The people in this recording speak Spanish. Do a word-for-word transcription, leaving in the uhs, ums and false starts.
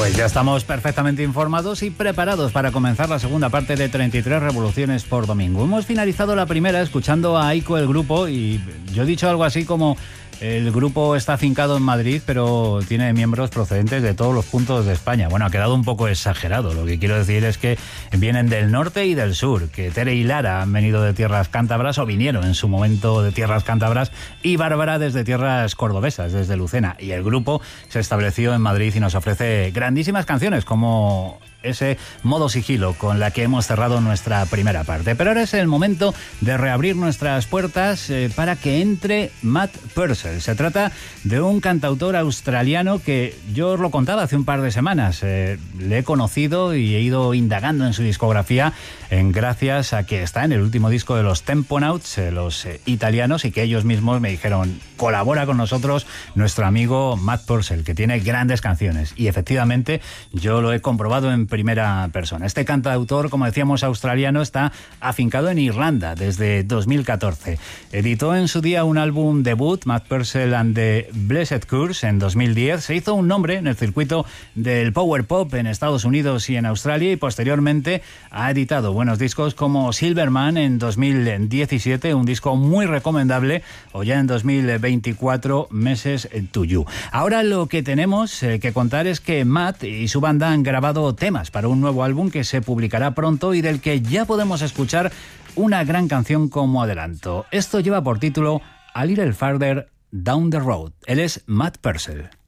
Pues ya estamos perfectamente informados y preparados para comenzar la segunda parte de treinta y tres revoluciones por domingo. Hemos finalizado la primera escuchando a Aiko, el grupo, y yo he dicho algo así como: el grupo está afincado en Madrid, pero tiene miembros procedentes de todos los puntos de España. Bueno, ha quedado un poco exagerado. Lo que quiero decir es que vienen del norte y del sur, que Tere y Lara han venido de tierras cántabras, o vinieron en su momento de tierras cántabras, y Bárbara desde tierras cordobesas, desde Lucena. Y el grupo se estableció en Madrid y nos ofrece grandísimas canciones, como ese Modo Sigilo, con la que hemos cerrado nuestra primera parte. Pero ahora es el momento de reabrir nuestras puertas eh, para que entre Matt Purcell. Se trata de un cantautor australiano que yo os lo contaba hace un par de semanas. Eh, le he conocido y he ido indagando en su discografía en gracias a que está en el último disco de los Temponauts, eh, los eh, italianos, y que ellos mismos me dijeron: colabora con nosotros nuestro amigo Matt Purcell, que tiene grandes canciones. Y efectivamente yo lo he comprobado en primera persona. Este cantautor, como decíamos, australiano, está afincado en Irlanda desde dos mil catorce. Editó en su día un álbum debut, Matt Purcell and the Blessed Curse, en dos mil diez. Se hizo un nombre en el circuito del power pop en Estados Unidos y en Australia, y posteriormente ha editado buenos discos como Silverman en dos mil diecisiete, un disco muy recomendable, o ya en dos mil veinticuatro, Meses to You. Ahora lo que tenemos eh, que contar es que Matt y su banda han grabado temas para un nuevo álbum que se publicará pronto y del que ya podemos escuchar una gran canción como adelanto. Esto lleva por título A Little Farther Down the Road. Él es Matt Purcell.